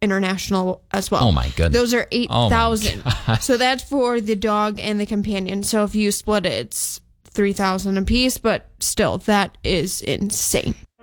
International as well. Oh my goodness. Those are $8,000. Oh so that's for the dog and the companion. So if you split it, it's $3,000 a piece, but still, that is insane.